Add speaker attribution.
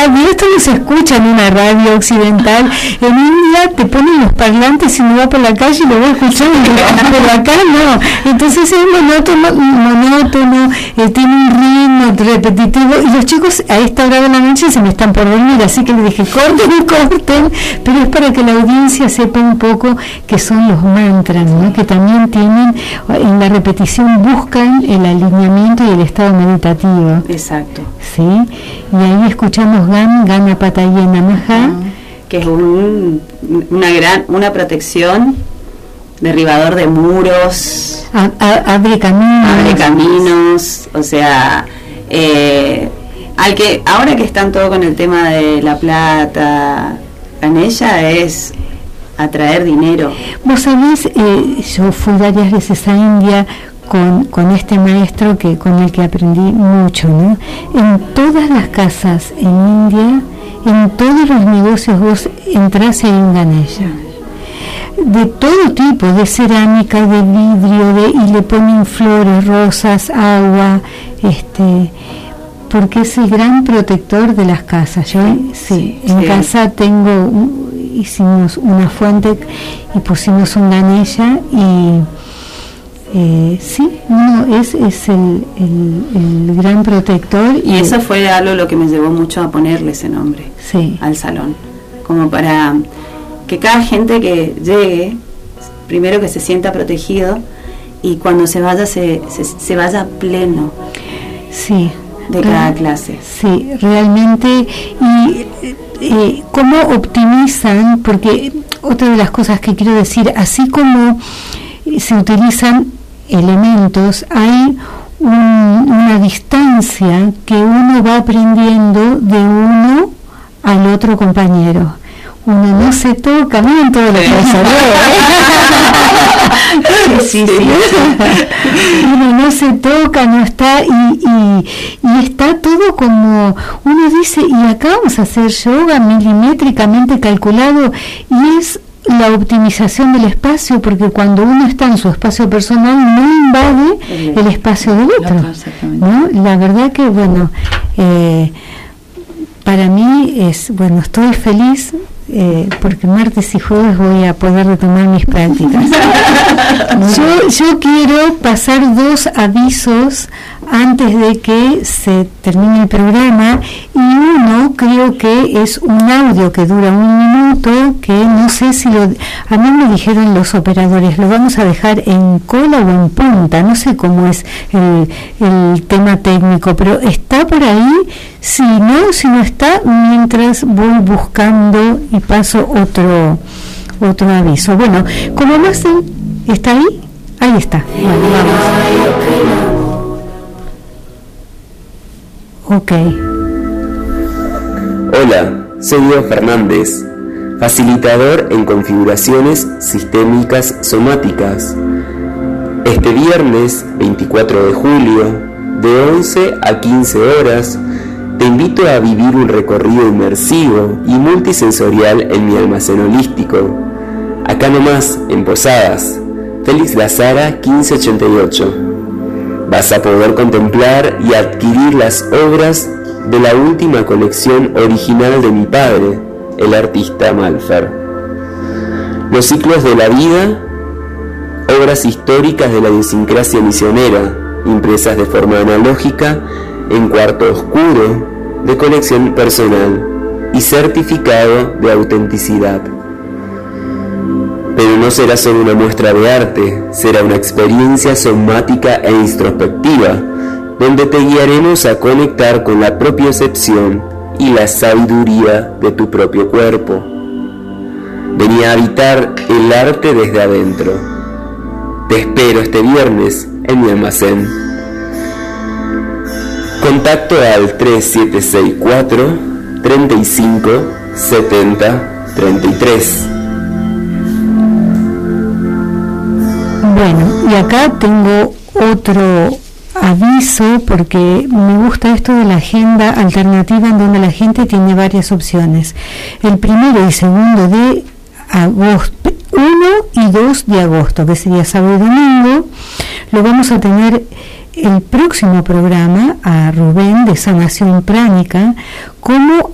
Speaker 1: radio, esto no se escucha en una radio occidental. En India te ponen los parlantes y uno va por la calle y lo va escuchando, pero acá no. Entonces es monótono, tiene un ritmo repetitivo, y los chicos a esta hora de la noche se me están por dormir, así que les dije corten, pero es para que la audiencia sepa un poco qué son los mantras, ¿no? Que también tienen, en la repetición buscan el alineamiento y el estado meditativo.
Speaker 2: Exacto.
Speaker 1: Sí, y ahí escuchamos Ganapataye Namaha,
Speaker 2: que es una protección, derribador de muros,
Speaker 1: abre caminos,
Speaker 2: o sea, ahora que están todo con el tema de la plata, Ganesha es atraer dinero.
Speaker 1: Vos sabés, yo fui varias veces a India con este maestro con el que aprendí mucho, ¿no? En todas las casas en India, en todos los negocios vos entrás y hay un Ganesha de todo tipo, de cerámica, de vidrio, y le ponen flores, rosas, agua, porque es el gran protector de las casas. Yo en casa hicimos una fuente y pusimos un Ganesha y es el gran protector.
Speaker 2: Y eso fue algo lo que me llevó mucho a ponerle ese nombre al salón, como para que cada gente que llegue, primero que se sienta protegido, y cuando se vaya se vaya pleno de cada clase. Sí,
Speaker 1: realmente. Y cómo optimizan, porque otra de las cosas que quiero decir, así como se utilizan elementos, hay una distancia que uno va aprendiendo de uno al otro compañero. Uno no se toca, miren todo lo que sí. Uno no se toca, no está, y está todo como uno dice, y acá vamos a hacer yoga milimétricamente calculado, y es la optimización del espacio, porque cuando uno está en su espacio personal no invade el espacio del otro, ¿no? La verdad que para mí estoy feliz porque martes y jueves voy a poder retomar mis prácticas. Yo quiero pasar 2 avisos antes de que se termine el programa, y uno creo que es un audio que dura 1 minuto, que no sé si a mí me dijeron los operadores, lo vamos a dejar en cola o en punta, no sé cómo es el tema técnico, pero está por ahí. Si no está, mientras voy buscando y paso otro aviso. Bueno, como Marcel está ahí está. Bueno, vamos. Ok.
Speaker 3: Hola, soy Diego Fernández, facilitador en configuraciones sistémicas somáticas. Este viernes 24 de julio, de 11 a 15 horas, te invito a vivir un recorrido inmersivo y multisensorial en mi almacén holístico. Acá nomás, en Posadas, Félix Lazara 1588. Vas a poder contemplar y adquirir las obras de la última colección original de mi padre, el artista Malfer. Los ciclos de la vida, obras históricas de la idiosincrasia misionera, impresas de forma analógica, en cuarto oscuro, de colección personal y certificado de autenticidad. Pero no será solo una muestra de arte, será una experiencia somática e introspectiva, donde te guiaremos a conectar con la propiocepción y la sabiduría de tu propio cuerpo. Vení a habitar el arte desde adentro. Te espero este viernes en mi almacén. Contacto al 3764 35 70 33.
Speaker 1: Bueno, y acá tengo otro aviso, porque me gusta esto de la agenda alternativa, en donde la gente tiene varias opciones. El 1 y 2 de agosto, 1 y 2 de agosto, que sería sábado y domingo, lo vamos a tener el próximo programa a Rubén de Sanación Pránica, cómo